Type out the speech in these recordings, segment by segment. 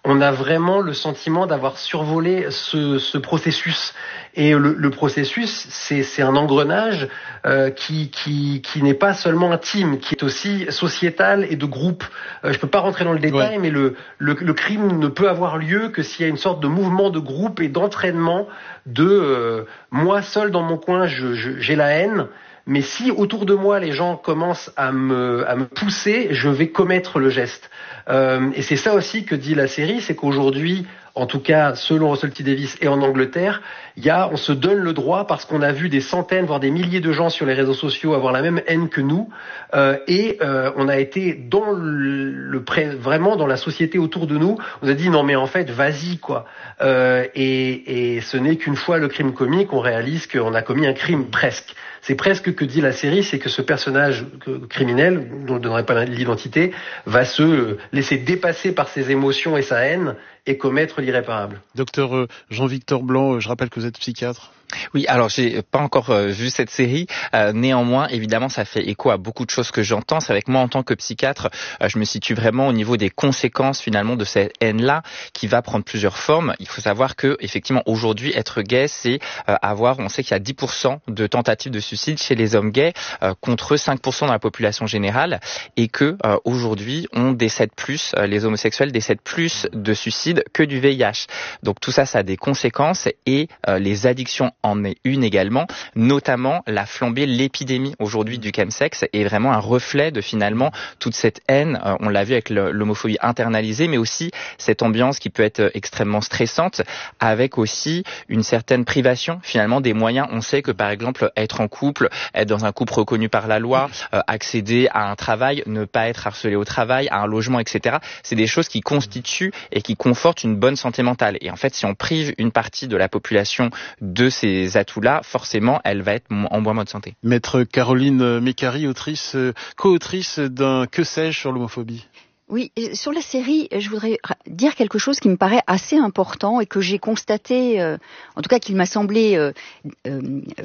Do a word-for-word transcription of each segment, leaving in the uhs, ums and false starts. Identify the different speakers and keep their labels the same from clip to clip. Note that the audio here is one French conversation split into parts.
Speaker 1: on a vraiment le sentiment d'avoir survolé ce, ce processus. Et le, le processus, c'est, c'est un engrenage euh, qui, qui, qui n'est pas seulement intime, qui est aussi sociétal et de groupe. Euh, je peux pas rentrer dans le détail, ouais. mais le, le, le crime ne peut avoir lieu que s'il y a une sorte de mouvement de groupe et d'entraînement de euh, moi seul dans mon coin, je, je, j'ai la haine. Mais si autour de moi les gens commencent à me à me pousser, je vais commettre le geste. Euh, et c'est ça aussi que dit la série, c'est qu'aujourd'hui, en tout cas selon Russell T Davies et en Angleterre, il y a, on se donne le droit parce qu'on a vu des centaines voire des milliers de gens sur les réseaux sociaux avoir la même haine que nous, euh, et euh, on a été dans le, le pré, vraiment dans la société autour de nous. On a dit non mais en fait vas-y quoi. Euh, et, et ce n'est qu'une fois le crime commis qu'on réalise qu'on a commis un crime presque. C'est presque que dit la série, c'est que ce personnage criminel, dont je ne donnerai pas l'identité, va se laisser dépasser par ses émotions et sa haine et commettre l'irréparable.
Speaker 2: Docteur Jean-Victor Blanc, je rappelle que vous êtes psychiatre.
Speaker 3: Oui, alors j'ai pas encore euh, vu cette série. Euh, néanmoins, évidemment, ça fait écho à beaucoup de choses que j'entends. C'est avec moi en tant que psychiatre, euh, je me situe vraiment au niveau des conséquences finalement de cette haine-là, qui va prendre plusieurs formes. Il faut savoir que effectivement aujourd'hui, être gay, c'est euh, avoir, on sait qu'il y a dix pour cent de tentatives de suicide chez les hommes gays, euh, contre cinq pour cent dans la population générale, et que euh, aujourd'hui, on décède plus, euh, les homosexuels décèdent plus de suicides que du V I H. Donc tout ça, ça a des conséquences, et euh, les addictions en est une également, notamment la flambée, l'épidémie aujourd'hui du chemsex est vraiment un reflet de finalement toute cette haine, euh, on l'a vu avec le, l'homophobie internalisée, mais aussi cette ambiance qui peut être extrêmement stressante, avec aussi une certaine privation finalement des moyens. On sait que par exemple être en couple, être dans un couple reconnu par la loi, euh, accéder à un travail, ne pas être harcelé au travail, à un logement, et cetera, c'est des choses qui constituent et qui confortent une bonne santé mentale. Et en fait, si on prive une partie de la population de ces ces atouts-là, forcément, elle va être en moins bonne santé.
Speaker 2: Maître Caroline Mécari, autrice, co-autrice d'un Que sais-je sur l'homophobie.
Speaker 4: Oui, sur la série, je voudrais dire quelque chose qui me paraît assez important et que j'ai constaté, euh, en tout cas qu'il m'a semblé euh, euh,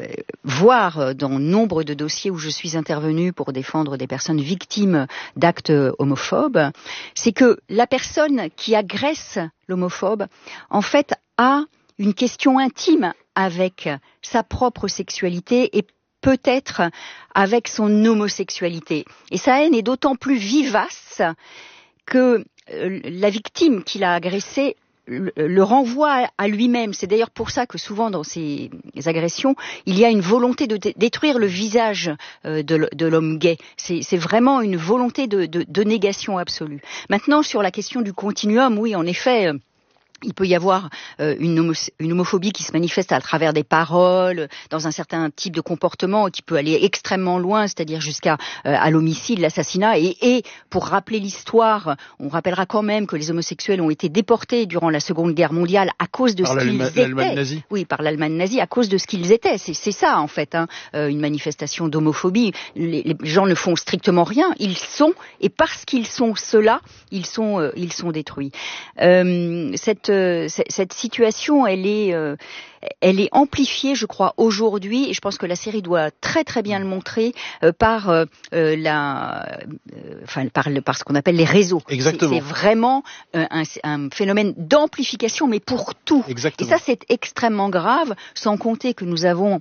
Speaker 4: voir dans nombre de dossiers où je suis intervenue pour défendre des personnes victimes d'actes homophobes, c'est que la personne qui agresse l'homophobe, en fait, a une question intime avec sa propre sexualité et peut-être avec son homosexualité. Et sa haine est d'autant plus vivace que euh, la victime qui l'a agressé le, le renvoie à lui-même. C'est d'ailleurs pour ça que souvent dans ces agressions, il y a une volonté de dé- détruire le visage euh, de, de l'homme gay. C'est, c'est vraiment une volonté de, de, de négation absolue. Maintenant, sur la question du continuum, oui, en effet... Euh, Il peut y avoir euh, une, homo- une homophobie qui se manifeste à travers des paroles, dans un certain type de comportement, qui peut aller extrêmement loin, c'est-à-dire jusqu'à euh, à l'homicide, l'assassinat. Et, et pour rappeler l'histoire, on rappellera quand même que les homosexuels ont été déportés durant la Seconde Guerre mondiale à cause de
Speaker 2: par
Speaker 4: ce qu'ils étaient.
Speaker 2: L'Allemagne nazie.
Speaker 4: Oui, par l'Allemagne nazie, à cause de ce qu'ils étaient. C'est, c'est ça, en fait, hein, euh, une manifestation d'homophobie. Les, les gens ne font strictement rien. Ils sont, et parce qu'ils sont cela, ils sont, euh, ils sont détruits. Euh, cette Cette situation, elle est, euh, elle est amplifiée, je crois, aujourd'hui, et je pense que la série doit très très bien le montrer euh, par euh, la, euh, enfin par, le, par ce qu'on appelle les réseaux.
Speaker 2: Exactement.
Speaker 4: C'est, c'est vraiment euh, un, un phénomène d'amplification, mais pour tout.
Speaker 2: Exactement.
Speaker 4: Et ça, c'est extrêmement grave, sans compter que nous avons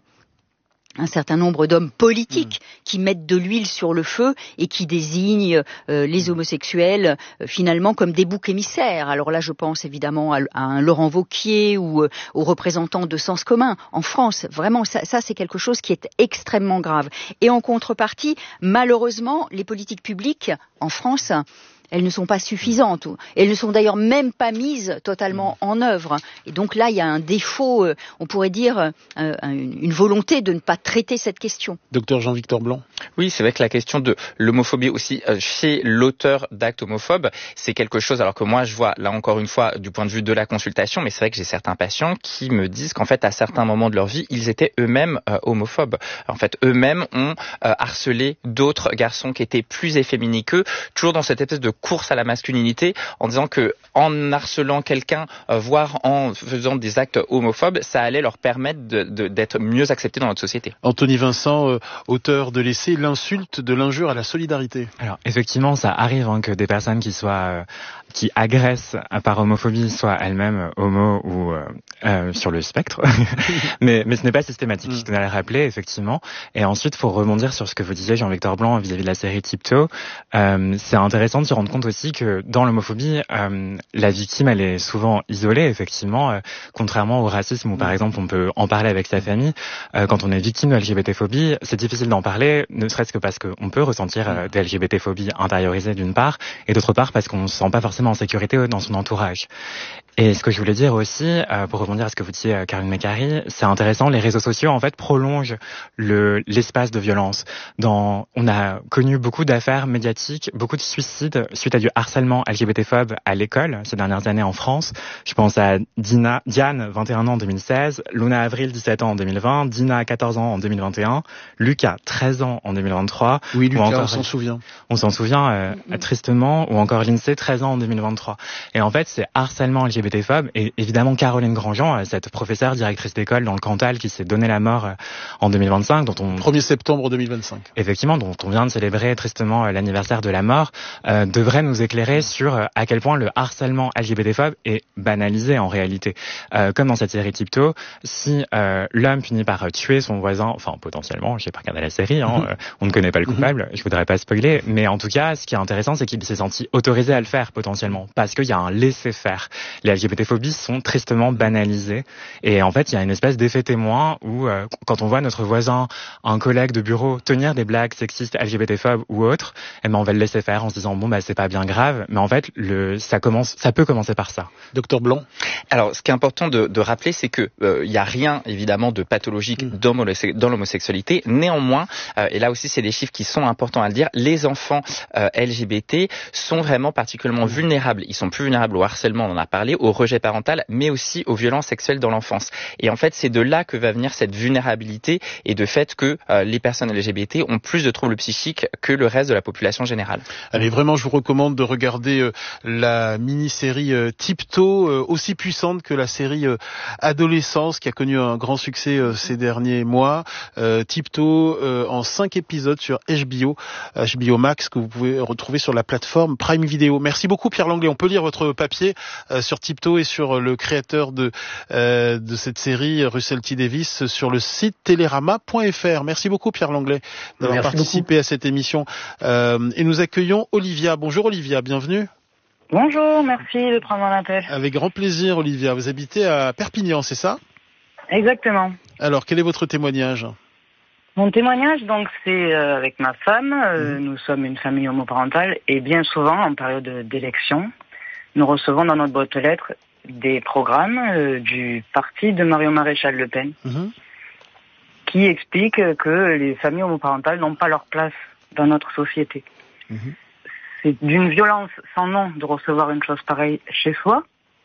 Speaker 4: un certain nombre d'hommes politiques mmh. qui mettent de l'huile sur le feu et qui désignent euh, les homosexuels euh, finalement comme des boucs émissaires. Alors là, je pense évidemment à, à un Laurent Wauquiez ou euh, aux représentants de Sens Commun en France. Vraiment, ça, ça c'est quelque chose qui est extrêmement grave. Et en contrepartie, malheureusement, les politiques publiques en France, elles ne sont pas suffisantes. Elles ne sont d'ailleurs même pas mises totalement en œuvre. Et donc là, il y a un défaut, euh, on pourrait dire, euh, une volonté de ne pas traiter cette question.
Speaker 2: Docteur Jean-Victor Blanc.
Speaker 3: Oui, c'est vrai que la question de l'homophobie aussi euh, chez l'auteur d'actes homophobes, c'est quelque chose, alors que moi je vois, là encore une fois, du point de vue de la consultation, mais c'est vrai que j'ai certains patients qui me disent qu'en fait, à certains moments de leur vie, ils étaient eux-mêmes euh, homophobes. En fait, eux-mêmes ont euh, harcelé d'autres garçons qui étaient plus efféminés qu'eux, toujours dans cette espèce de course à la masculinité, en disant que en harcelant quelqu'un, euh, voire en faisant des actes homophobes, ça allait leur permettre de, de, d'être mieux acceptés dans notre société.
Speaker 2: Anthony Vincent, euh, auteur de l'essai L'insulte de l'injure à la solidarité.
Speaker 5: Alors effectivement, ça arrive hein, que des personnes qui soient euh, qui agressent par homophobie soient elles-mêmes homo ou euh, euh, sur le spectre, mais mais ce n'est pas systématique. Je tenais à le rappeler effectivement. Et ensuite, faut rebondir sur ce que vous disiez, Jean-Victor Blanc, vis-à-vis de la série Tiptoe. Euh, c'est intéressant de se rendre compte aussi que dans l'homophobie, euh, la victime, elle est souvent isolée, effectivement, euh, contrairement au racisme où, par exemple, on peut en parler avec sa famille. Euh, quand on est victime de L G B T-phobie, c'est difficile d'en parler, ne serait-ce que parce qu'on peut ressentir euh, des L G B T-phobies intériorisées d'une part, et d'autre part parce qu'on ne se sent pas forcément en sécurité dans son entourage. Et ce que je voulais dire aussi, euh, pour rebondir à ce que vous disiez, euh, Caroline Mécari, c'est intéressant, les réseaux sociaux, en fait, prolongent le, l'espace de violence. Dans, on a connu beaucoup d'affaires médiatiques, beaucoup de suicides suite à du harcèlement L G B T-phobe à l'école ces dernières années en France. Je pense à Dina, Diane, vingt et un ans en deux mille seize, Luna Avril, dix-sept ans en deux mille vingt, Dina, quatorze ans en deux mille vingt et un, Lucas, treize ans en deux mille vingt-trois.
Speaker 2: Oui, Lucas,
Speaker 5: encore,
Speaker 2: on s'en souvient.
Speaker 5: On s'en souvient euh, mm-hmm. tristement, ou encore Lindsay, treize ans en deux mille vingt-trois. Et en fait, c'est harcèlement L G B T-phobe, et évidemment Caroline Grandjean, cette professeure directrice d'école dans le Cantal qui s'est donné la mort en deux mille vingt-cinq, dont on...
Speaker 2: premier septembre deux mille vingt-cinq.
Speaker 5: Effectivement, dont on vient de célébrer tristement l'anniversaire de la mort, euh, devrait nous éclairer sur euh, à quel point le harcèlement L G B T-phobe est banalisé en réalité. Euh, comme dans cette série Tiptoe, si euh, l'homme finit par tuer son voisin, enfin potentiellement, je sais pas regarder la série, hein, mm-hmm. euh, on ne connaît pas le coupable, mm-hmm. je voudrais pas spoiler, mais en tout cas, ce qui est intéressant, c'est qu'il s'est senti autorisé à le faire potentiellement, parce qu'il y a un laisser-faire. Les L G B T-phobies sont tristement banalisées, et en fait, il y a une espèce d'effet témoin où, euh, quand on voit notre voisin, un collègue de bureau, tenir des blagues sexistes, L G B T-phobes ou autres, eh ben on va le laisser faire en se disant bon bah c'est pas bien grave, mais en fait le ça commence, ça peut commencer par ça.
Speaker 2: Docteur Blanc.
Speaker 3: Alors ce qui est important de, de rappeler, c'est que il euh, y a rien évidemment de pathologique mmh. dans, dans l'homosexualité. Néanmoins, euh, et là aussi c'est des chiffres qui sont importants à le dire, les enfants euh, L G B T sont vraiment particulièrement mmh. vulnérables. Ils sont plus vulnérables au harcèlement, on en a parlé, au rejet parental, mais aussi aux violences sexuelles dans l'enfance. Et en fait, c'est de là que va venir cette vulnérabilité et de fait que euh, les personnes L G B T ont plus de troubles psychiques que le reste de la population générale.
Speaker 2: Allez, vraiment, je vous recommande de regarder euh, la mini-série euh, Tiptoe, euh, aussi puissante que la série euh, Adolescence, qui a connu un grand succès euh, ces derniers mois. Euh, Tiptoe euh, en cinq épisodes sur H B O, H B O Max, que vous pouvez retrouver sur la plateforme Prime Video. Merci beaucoup, Pierre Langlais. On peut lire votre papier euh, sur Tiptoe et sur le créateur de, euh, de cette série, Russell T. Davies, sur le site télérama point f r. Merci beaucoup, Pierre Langlais, d'avoir Merci participé beaucoup. à cette émission. Euh, et nous accueillons Olivia. Bonjour Olivia, bienvenue.
Speaker 6: Bonjour, merci de prendre mon appel.
Speaker 2: Avec grand plaisir Olivia. Vous habitez à Perpignan, c'est ça ?
Speaker 6: Exactement.
Speaker 2: Alors, quel est votre témoignage ?
Speaker 6: Mon témoignage, donc, c'est euh, avec ma femme. Euh, mmh. Nous sommes une famille homoparentale et bien souvent, en période d'élection, nous recevons dans notre boîte aux lettres des programmes euh, du parti de Marion Maréchal Le Pen. Mmh. qui explique que les familles homoparentales n'ont pas leur place dans notre société. Mmh. C'est d'une violence sans nom de recevoir une chose pareille chez soi.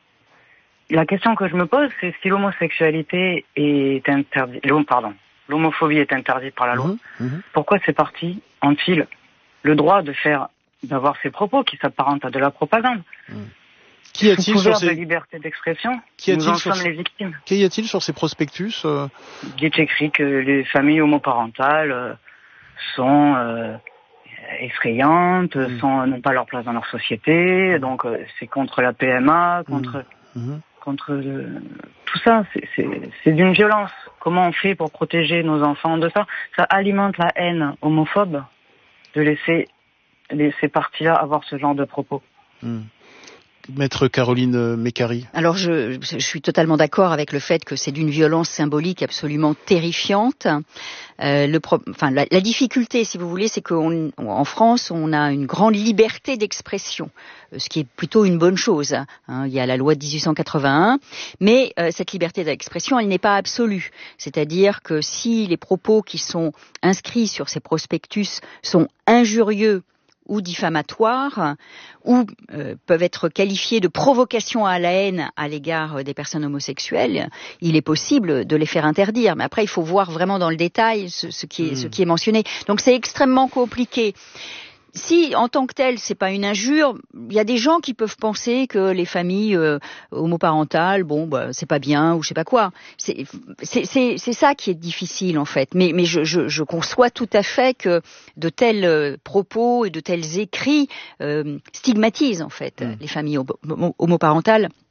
Speaker 6: La question que je me pose, c'est si l'homosexualité est interdite, pardon, l'homophobie est interdite par la loi, mmh. Mmh. pourquoi ces partis ont-ils le droit de faire, d'avoir ces propos qui s'apparentent à de la propagande? Mmh.
Speaker 2: Qu'y a-t-il sur ces...
Speaker 6: de liberté d'expression,
Speaker 2: Qu'y
Speaker 6: nous en sommes
Speaker 2: ces...
Speaker 6: les victimes.
Speaker 2: Qu'y a-t-il sur ces prospectus euh...
Speaker 6: Il est écrit que les familles homoparentales euh, sont euh, effrayantes, mmh. sont, n'ont pas leur place dans leur société, donc euh, c'est contre la P M A, contre, mmh. contre euh, tout ça. C'est, c'est, c'est d'une violence. Comment on fait pour protéger nos enfants de ça? Ça alimente la haine homophobe de laisser les, ces partis-là avoir ce genre de propos.
Speaker 2: Mmh. Maître Caroline Mécari.
Speaker 4: Alors je, je suis totalement d'accord avec le fait que c'est d'une violence symbolique absolument terrifiante. Euh, le pro, enfin, la, la difficulté, si vous voulez, c'est qu'en France, on a une grande liberté d'expression, ce qui est plutôt une bonne chose. Hein. Il y a la loi de dix-huit cent quatre-vingt-un, mais euh, cette liberté d'expression, elle n'est pas absolue. C'est-à-dire que si les propos qui sont inscrits sur ces prospectus sont injurieux ou diffamatoires, ou euh, peuvent être qualifiés de provocation à la haine à l'égard des personnes homosexuelles, il est possible de les faire interdire. Mais après, il faut voir vraiment dans le détail ce, ce, qui, est, mmh. ce qui est mentionné. Donc c'est extrêmement compliqué. si en tant que tel c'est pas une injure, il y a des gens qui peuvent penser que les familles euh, homoparentales, bon, bah, c'est pas bien ou je sais pas quoi. C'est, c'est, c'est, c'est ça qui est difficile en fait. Mais, mais je, je, je conçois tout à fait que de tels euh, propos et de tels écrits euh, stigmatisent en fait mmh. les familles homoparentales.